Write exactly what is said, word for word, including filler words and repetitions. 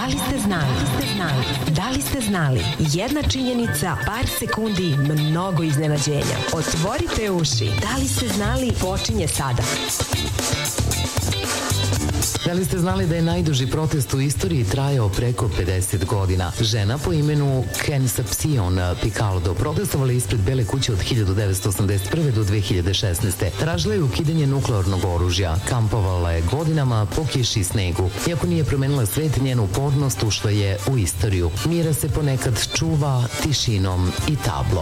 Da li ste znali? Da li ste znali? Jedna činjenica, par sekundi, mnogo iznenađenja. Otvorite uši. Da li ste znali? Počinje sada. Da li ste znali da je najduži protest u istoriji trajao preko pedeset godina? Žena po imenu Concepcion Picaldo protestovala ispred Bele kuće od hiljadu devetsto osamdeset prve do dve hiljade šesnaeste. Tražila je ukidanje nuklearnog oružja. Kampovala je godinama po kiši i snegu. Iako nije promenila svet, njenu upornost ušla je u istoriju. Mira se ponekad čuva tišinom i tablom.